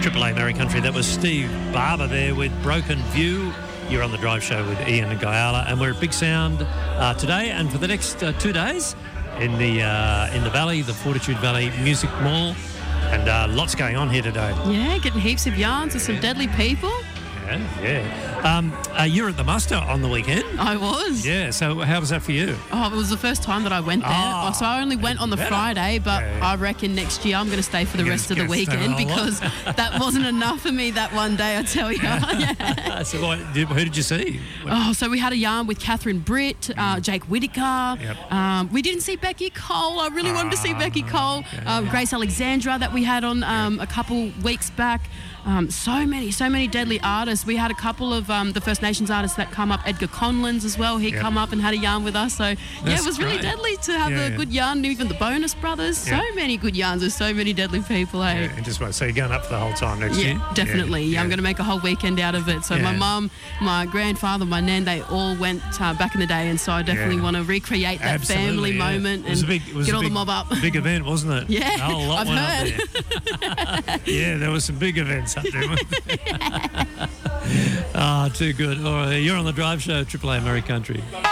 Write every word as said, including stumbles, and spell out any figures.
Triple A Mary Country. That was Steve Barber there with Broken View. You're on the Drive Show with Ian and Guyala, and we're at Big Sound uh, today and for the next uh, two days in the uh, in the Valley, the Fortitude Valley Music Mall, and uh, lots going on here today. Yeah, getting heaps of yarns with some deadly people. Yeah, yeah. Um, uh, you were at the muster on the weekend. I was. Yeah, so how was that for you? Oh, it was the first time that I went there. Oh, Oh, so I only went on the better. Friday, but Yeah, yeah. I reckon next year I'm going to stay for the You're rest of gonna- the gonna stay weekend the whole because that wasn't enough for me that one day, I tell you. Yeah. So what, did, who did you see? Oh, so we had a yarn with Catherine Britt, uh, Jake Whitaker. Yep. Um, we didn't see Becky Cole. I really wanted to see Becky Cole. okay. Um, Grace Alexandra that we had on um, a couple weeks back. Um, so many, so many deadly artists. We had a couple of um, the First Nations artists that come up. Edgar Conlins as well. He Yep. come up and had a yarn with us. So yeah, That's it was really great. deadly to have Yeah, a yeah. good yarn. Even the Bonus Brothers. Yeah. So many good yarns with so many deadly people. Hey. Yeah, and just what, so you're going up for the whole time next year? Yeah, definitely. Yeah, I'm going to make a whole weekend out of it. So my Yeah. mum, my grandfather, my nan, they all went uh, back in the day, and so I definitely Yeah. want to recreate that Absolutely, family yeah. moment It was and a big, it was get a all big, the mob up. Big event, wasn't it? Yeah, A whole lot I've went heard. up there. Yeah, there were some big events up there. Ah, too good. All right, you're on the Drive Show, Triple A Mary Country.